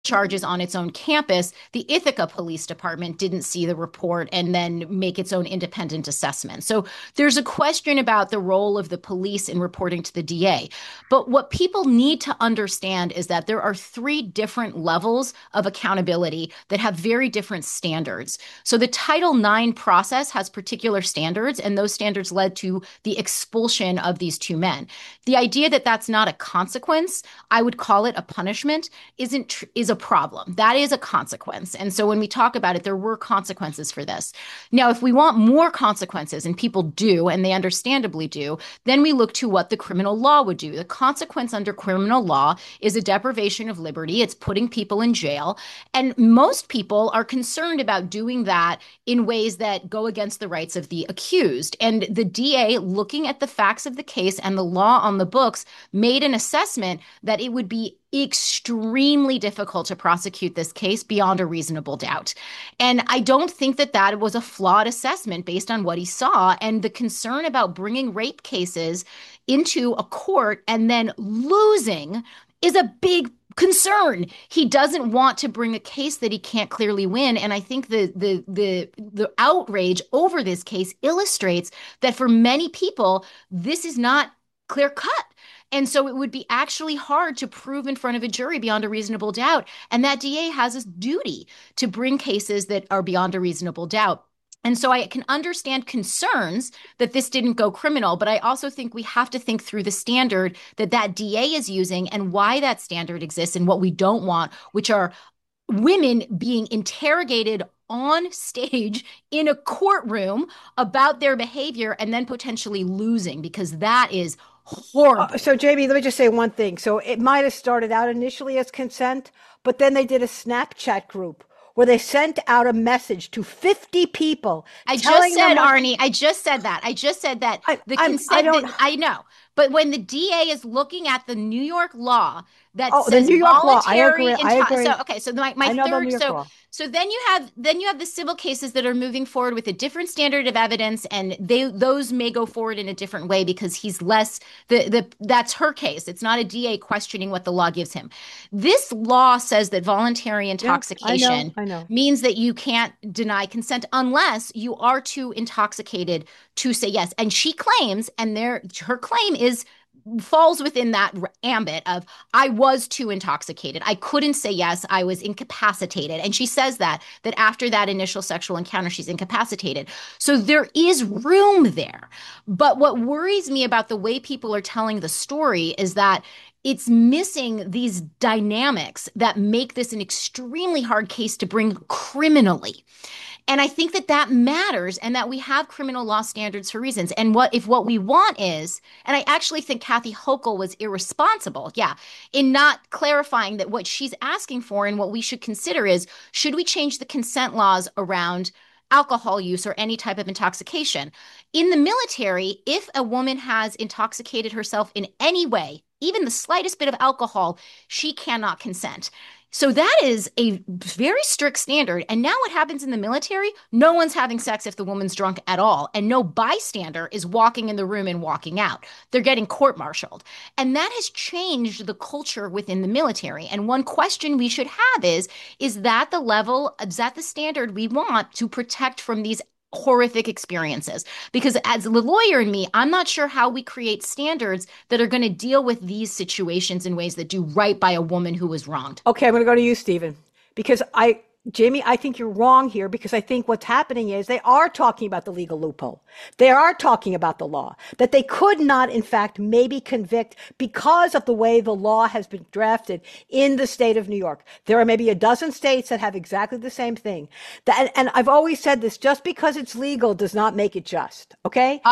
charges on its own campus, the Ithaca Police Department didn't see the report and then make its own independent assessment. So there's a question about the role of the police in reporting to the DA. But what people need to understand is that there are three different levels of accountability that have very different standards. So the Title IX process has particular standards, and those standards led to the expulsion of these two men. The idea that that's not a consequence, I would call it a punishment, is a problem. That is a consequence. And so when we talk about it, there were consequences for this. Now, if we want more consequences, and people do, and they understandably do, then we look to what the criminal law would do. The consequence under criminal law is a deprivation of liberty. It's putting people in jail. And most people are concerned about doing that in ways that go against the rights of the accused. And the DA, looking at the facts of the case and the law on the books, made an assessment that it would be extremely difficult to prosecute this case beyond a reasonable doubt. And I don't think that that was a flawed assessment based on what he saw. And the concern about bringing rape cases into a court and then losing is a big concern. He doesn't want to bring a case that he can't clearly win. And I think the outrage over this case illustrates that for many people, this is not clear cut. And so it would be actually hard to prove in front of a jury beyond a reasonable doubt. And that DA has a duty to bring cases that are beyond a reasonable doubt. And so I can understand concerns that this didn't go criminal, but I also think we have to think through the standard that that DA is using and why that standard exists and what we don't want, which are women being interrogated on stage in a courtroom about their behavior and then potentially losing, because that is horrible. So, Jamie, let me just say one thing. So, it might have started out initially as consent, but then they did a Snapchat group where they sent out a message to 50 people I just telling said, them what, Arnie, I just said that. I just said that the I consent, don't, I know. But when the DA is looking at the New York law that oh, the says New York law. I voluntary agree. I so agree. okay, so my I know the New third York law. so then you have the civil cases that are moving forward with a different standard of evidence, and those may go forward in a different way because he's less the that's her case. It's not a DA questioning what the law gives him. This law says that voluntary Yeah, I know. intoxication I know. means that you can't deny consent unless you are too intoxicated to say yes. And she claims, and her claim is falls within that ambit of I was too intoxicated. I couldn't say yes. I was incapacitated. And she says that after that initial sexual encounter, she's incapacitated. So there is room there. But what worries me about the way people are telling the story is that it's missing these dynamics that make this an extremely hard case to bring criminally. And I think that that matters and that we have criminal law standards for reasons. And what we want is, and I actually think Kathy Hochul was irresponsible, yeah, in not clarifying that what she's asking for and what we should consider is, should we change the consent laws around alcohol use or any type of intoxication? In the military, if a woman has intoxicated herself in any way, even the slightest bit of alcohol, she cannot consent. So that is a very strict standard. And now what happens in the military? No one's having sex if the woman's drunk at all. And no bystander is walking in the room and walking out. They're getting court-martialed. And that has changed the culture within the military. And one question we should have is that the level, is that the standard we want to protect from these horrific experiences? Because as the lawyer in me, I'm not sure how we create standards that are going to deal with these situations in ways that do right by a woman who was wronged. Okay, I'm going to go to you, Stephen, because Jamie, I think you're wrong here because I think what's happening is they are talking about the legal loophole. They are talking about the law, that they could not, in fact, maybe convict because of the way the law has been drafted in the state of New York. There are maybe a dozen states that have exactly the same thing. And I've always said this, just because it's legal does not make it just, okay?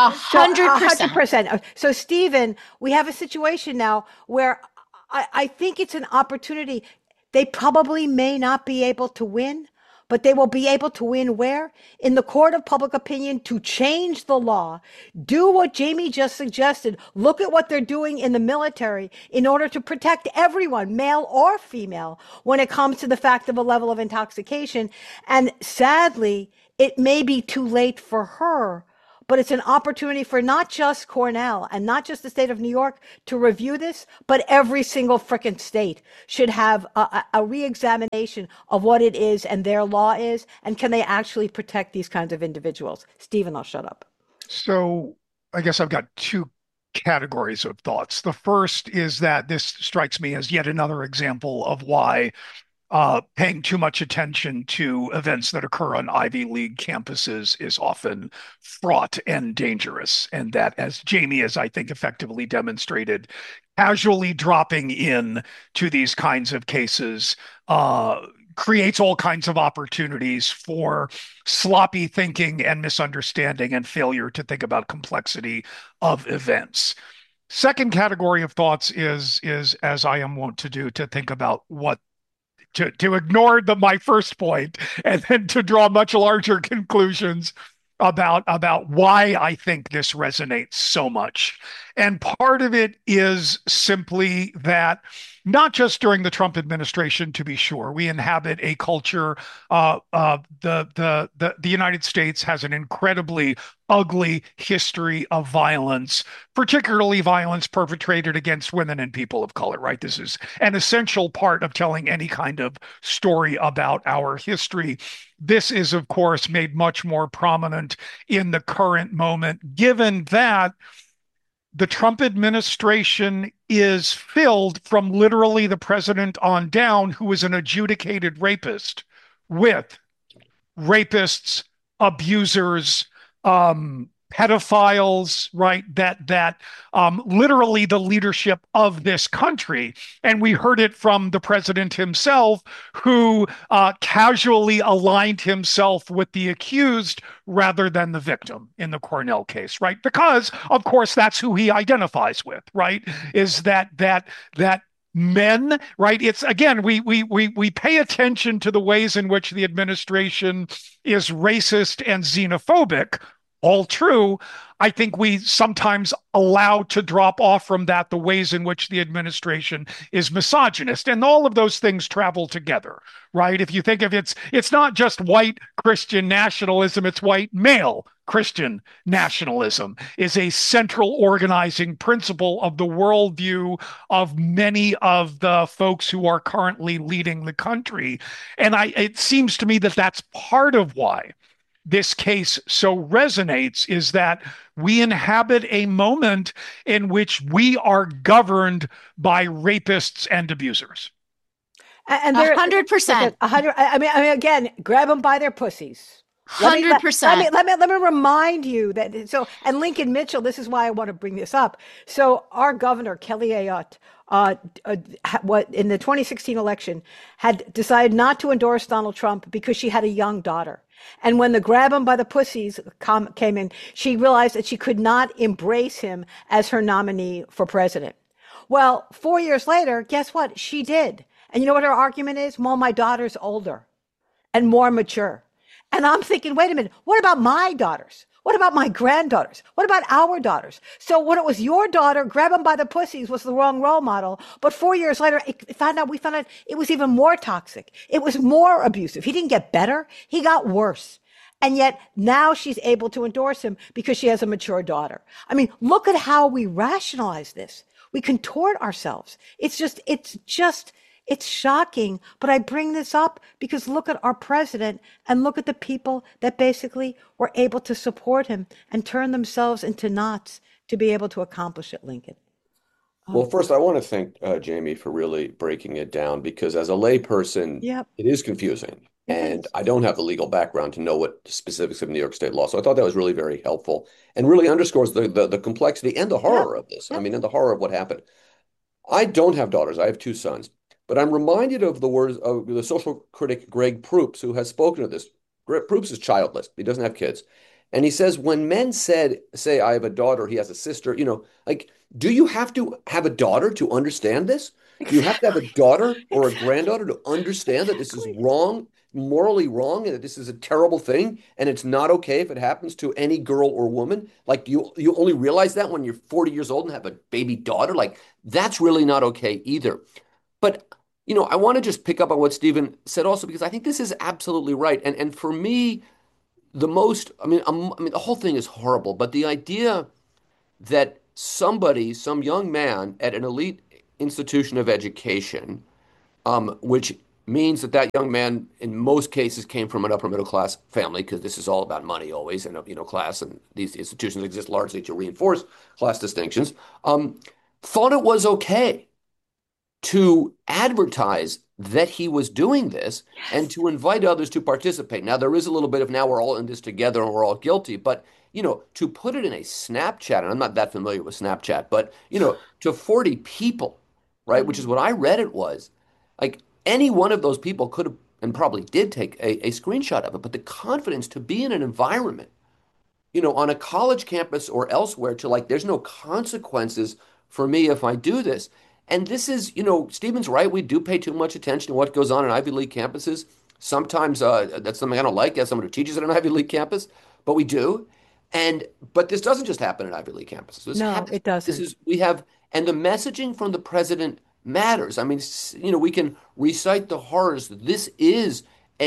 100%. 100%. So, Stephen, we have a situation now where I think it's an opportunity. They probably may not be able to win, but they will be able to win where? In the court of public opinion to change the law. Do what Jamie just suggested. Look at what they're doing in the military in order to protect everyone, male or female, when it comes to the fact of a level of intoxication. And sadly, it may be too late for her, but it's an opportunity for not just Cornell and not just the state of New York to review this, but every single frickin' state should have a re-examination of what it is and their law is, and can they actually protect these kinds of individuals. Stephen, I'll shut up. So I guess I've got two categories of thoughts. The first is that this strikes me as yet another example of why paying too much attention to events that occur on Ivy League campuses is often fraught and dangerous. And that, as Jamie has, I think, effectively demonstrated, casually dropping in to these kinds of cases creates all kinds of opportunities for sloppy thinking and misunderstanding and failure to think about complexity of events. Second category of thoughts is as I am wont to do, to think about what to ignore my first point and then to draw much larger conclusions about why I think this resonates so much. And part of it is simply that not just during the Trump administration, to be sure, we inhabit a culture. The United States has an incredibly ugly history of violence, particularly violence perpetrated against women and people of color, right? This is an essential part of telling any kind of story about our history. This is, of course, made much more prominent in the current moment, given that the Trump administration is filled from literally the president on down, who is an adjudicated rapist, with rapists, abusers, pedophiles, right? That literally the leadership of this country. And we heard it from the president himself, who casually aligned himself with the accused rather than the victim in the Cornell case, right? Because, of course, that's who he identifies with, right? Is that men, right? It's again, we pay attention to the ways in which the administration is racist and xenophobic. All true. I think we sometimes allow to drop off from that the ways in which the administration is misogynist, and all of those things travel together, right? If you think of it's not just white Christian nationalism, it's white male Christian nationalism is a central organizing principle of the worldview of many of the folks who are currently leading the country. And it seems to me that that's part of why this case so resonates, is that we inhabit a moment in which we are governed by rapists and abusers. And A they're 100%. 100. I mean, again, grab them by their pussies. Let me let, 100%. let me remind you that and Lincoln Mitchell. This is why I want to bring this up. So our governor Kelly Ayotte, what in the 2016 election had decided not to endorse Donald Trump because she had a young daughter. And when the grab him by the pussies came in, she realized that she could not embrace him as her nominee for president. Well, 4 years later, guess what? She did. And you know what her argument is? Well, my daughter's older and more mature. And I'm thinking, wait a minute, what about my daughters? What about my granddaughters? What about our daughters? So when it was your daughter, grab them by the pussies was the wrong role model. But 4 years later, we found out it was even more toxic. It was more abusive. He didn't get better. He got worse. And yet now she's able to endorse him because she has a mature daughter. I mean, look at how we rationalize this. We contort ourselves. It's shocking, but I bring this up because look at our president and look at the people that basically were able to support him and turn themselves into knots to be able to accomplish it, Lincoln. Well, first, I want to thank Jamie for really breaking it down because as a layperson, Yep, it is confusing. it And is. I don't have the legal background to know what the specifics of New York State law. So I thought that was really very helpful and really underscores the complexity and the Yep, horror of this. I yep. mean, and the horror of what happened. I don't have daughters. I have two sons. But I'm reminded of the words of the social critic Greg Proops, who has spoken of this. Greg Proops is childless. He doesn't have kids. And he says, when men say, I have a daughter, he has a sister, like, do you have to have a daughter to understand this? Do you have to have a Exactly. daughter or a Exactly. granddaughter to understand that this is Exactly. wrong, morally wrong, and that this is a terrible thing, and it's not okay if it happens to any girl or woman? Like, you only realize that when you're 40 years old and have a baby daughter? Like, that's really not okay either. But I want to just pick up on what Stephen said also because I think this is absolutely right. And for me, the most, I mean, the whole thing is horrible, but the idea that somebody, some young man at an elite institution of education, which means that that young man, in most cases, came from an upper middle class family, because this is all about money always, and class, and these institutions exist largely to reinforce class distinctions. Thought it was okay to advertise that he was doing this and to invite others to participate. Now, there is a little bit of now we're all in this together and we're all guilty, but to put it in a Snapchat, and I'm not that familiar with Snapchat, but to 40 people, right, which is what I read it was, like any one of those people could have and probably did take a screenshot of it, but the confidence to be in an environment, on a college campus or elsewhere, to like, there's no consequences for me if I do this. And this is, Stephen's right. We do pay too much attention to what goes on in Ivy League campuses. Sometimes that's something I don't like as someone who teaches at an Ivy League campus, but we do. But this doesn't just happen at Ivy League campuses. No, it doesn't. And the messaging from the president matters. I mean, we can recite the horrors. This is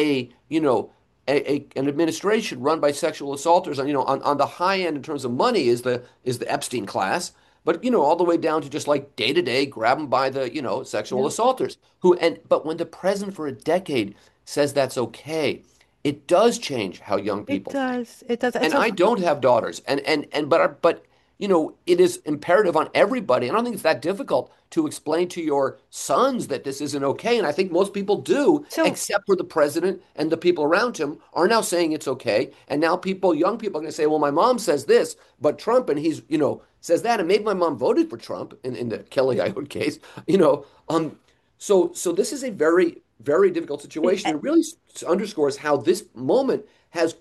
an administration run by sexual assaulters. And on the high end in terms of money is the Epstein class, but all the way down to just like day to day, grab them by the sexual assaulters but when the president for a decade says that's okay, it does change how young people think. It does. And I don't have daughters, but it is imperative on everybody. I don't think it's that difficult to explain to your sons that this isn't okay. And I think most people do, except for the president and the people around him are now saying it's okay. And now young people are going to say, well, my mom says this, but Trump, and he's, says that. And maybe my mom voted for Trump in the Kelly Ayotte case, So this is a very, very difficult situation. It really underscores how this moment has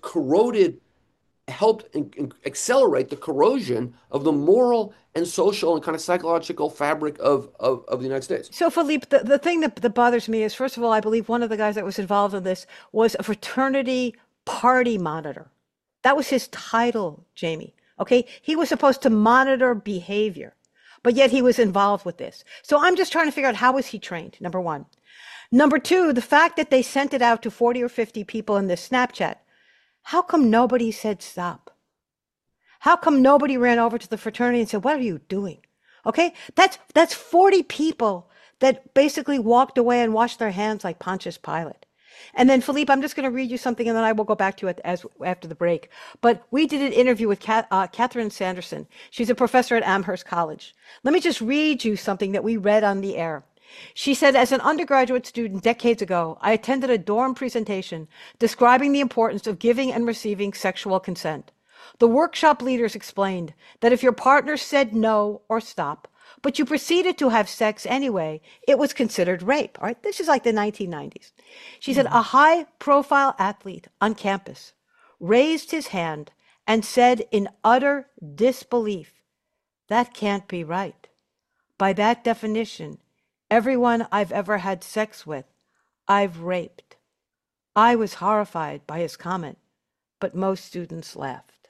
helped accelerate the corrosion of the moral and social and kind of psychological fabric of the United States. So, Philippe, the thing that bothers me is, first of all, I believe one of the guys that was involved in this was a fraternity party monitor. That was his title, Jamie. Okay? He was supposed to monitor behavior, but yet he was involved with this. So I'm just trying to figure out, how was he trained, number one. Number two, the fact that they sent it out to 40 or 50 people in this Snapchat, how come nobody said stop? How come nobody ran over to the fraternity and said, what are you doing? Okay, that's 40 people that basically walked away and washed their hands like Pontius Pilate. And then, Philippe, I'm just going to read you something, and then I will go back to it after the break. But we did an interview with Catherine Sanderson. She's a professor at Amherst College. Let me just read you something that we read on the air. She said, as an undergraduate student decades ago, I attended a dorm presentation describing the importance of giving and receiving sexual consent. The workshop leaders explained that if your partner said no or stop, but you proceeded to have sex anyway, it was considered rape. All right, this is like the 1990s. She said, a high-profile athlete on campus raised his hand and said in utter disbelief, that can't be right. By that definition, everyone I've ever had sex with, I've raped. I was horrified by his comment, but most students laughed.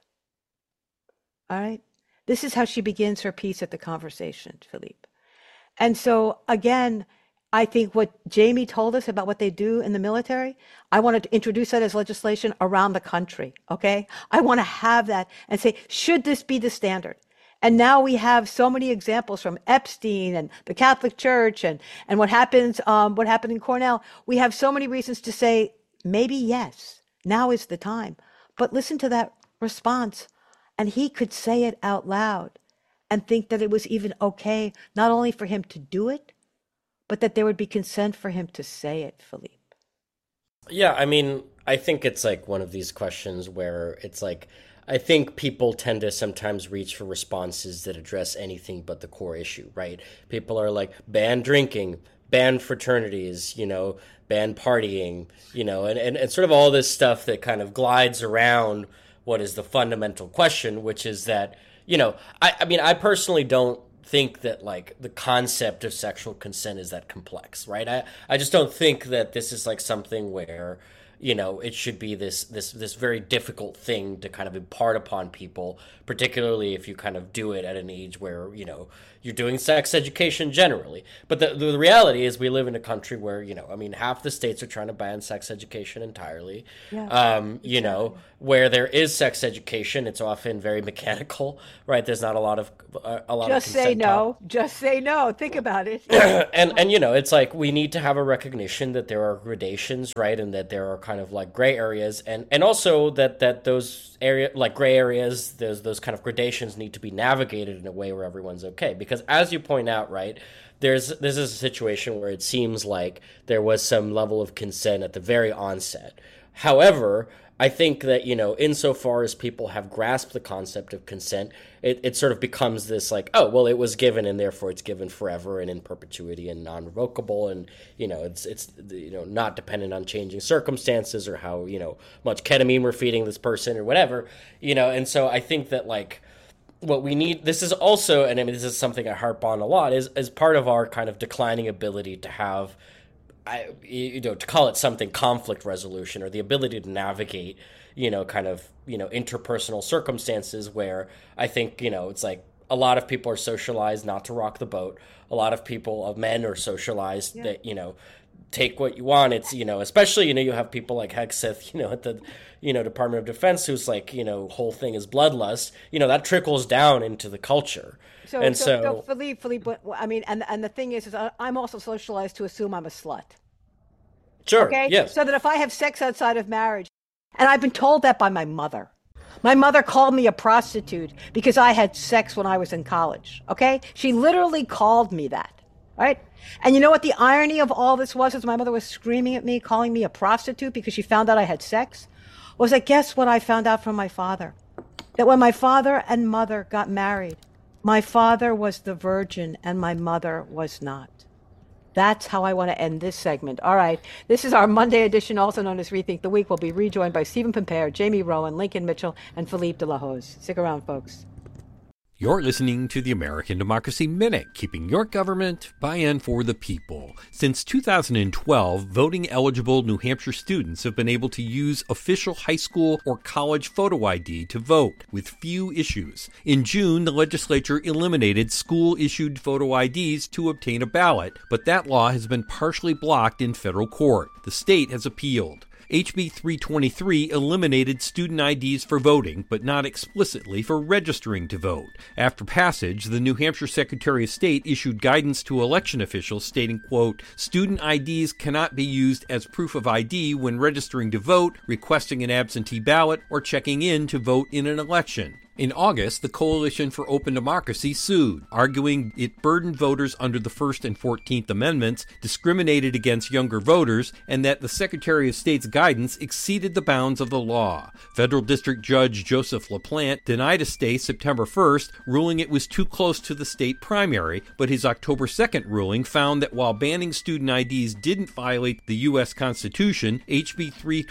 All right? This is how she begins her piece at the conversation, Philippe. And so, again, I think what Jamie told us about what they do in the military, I want to introduce that as legislation around the country, okay? I want to have that and say, should this be the standard? And now we have so many examples from Epstein and the Catholic Church and what happened in Cornell. We have so many reasons to say, maybe yes, now is the time. But listen to that response. And he could say it out loud and think that it was even okay, not only for him to do it, but that there would be consent for him to say it, Philippe. Yeah, I mean, I think it's like one of these questions where it's like, I think people tend to sometimes reach for responses that address anything but the core issue, right? People are like, ban drinking, ban fraternities, ban partying, and sort of all this stuff that kind of glides around what is the fundamental question, which is that, I mean, I personally don't think that like the concept of sexual consent is that complex, right? I just don't think that this is like something where it should be this very difficult thing to kind of impart upon people, particularly if you kind of do it at an age where, you're doing sex education generally. But the reality is we live in a country where, half the states are trying to ban sex education entirely. Yeah, exactly. Where there is sex education, it's often very mechanical, right? There's not a lot of just say no. Just say no. Think about it. and it's like we need to have a recognition that there are gradations, right? And that there are kind of like gray areas, and also that those gray areas, those kind of gradations need to be navigated in a way where everyone's okay. Because as you point out, right, this is a situation where it seems like there was some level of consent at the very onset. However, I think that, insofar as people have grasped the concept of consent, it sort of becomes this like, oh, well, it was given and therefore it's given forever and in perpetuity and non-revocable. And, it's not dependent on changing circumstances or how, much ketamine we're feeding this person or whatever, And so I think that like what we need, this is also, and I mean, this is something I harp on a lot, is as part of our kind of declining ability to have, to call it something, conflict resolution, or the ability to navigate, interpersonal circumstances where I think, it's like a lot of people are socialized not to rock the boat. A lot of men are socialized that, take what you want. It's, especially, you have people like Hegseth, at the, Department of Defense, who's like, whole thing is bloodlust, that trickles down into the culture. So Philippe, I mean, and the thing is I'm also socialized to assume I'm a slut. Sure. Okay. Yes. So that if I have sex outside of marriage, and I've been told that by my mother. My mother called me a prostitute because I had sex when I was in college. Okay. She literally called me that. Right. And you know what the irony of all this was? As my mother was screaming at me, calling me a prostitute because she found out I had sex, was that guess what I found out from my father? That when my father and mother got married, my father was the virgin and my mother was not. That's how I want to end this segment. All right. This is our Monday edition, also known as Rethink the Week. We'll be rejoined by Stephen Pimpere, Jamie Rowan, Lincoln Mitchell, and Philippe de la Hoz. Stick around, folks. You're listening to the American Democracy Minute, keeping your government by and for the people. Since 2012, voting-eligible New Hampshire students have been able to use official high school or college photo ID to vote, with few issues. In June, the legislature eliminated school-issued photo IDs to obtain a ballot, but that law has been partially blocked in federal court. The state has appealed. HB 323 eliminated student IDs for voting, but not explicitly for registering to vote. After passage, the New Hampshire Secretary of State issued guidance to election officials stating, quote, student IDs cannot be used as proof of ID when registering to vote, requesting an absentee ballot, or checking in to vote in an election. In August, the Coalition for Open Democracy sued, arguing it burdened voters under the First and 14th Amendments, discriminated against younger voters, and that the Secretary of State's guidance exceeded the bounds of the law. Federal District Judge Joseph LaPlante denied a stay September 1st, ruling it was too close to the state primary, but his October 2nd ruling found that while banning student IDs didn't violate the U.S. Constitution, HB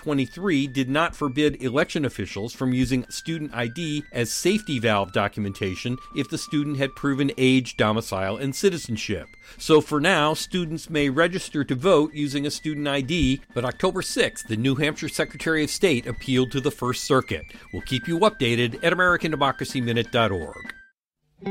323 did not forbid election officials from using student ID as safety valve documentation if the student had proven age, domicile, and citizenship. So for now, students may register to vote using a student ID, but October 6th, the New Hampshire Secretary of State appealed to the First Circuit. We'll keep you updated at AmericanDemocracyMinute.org.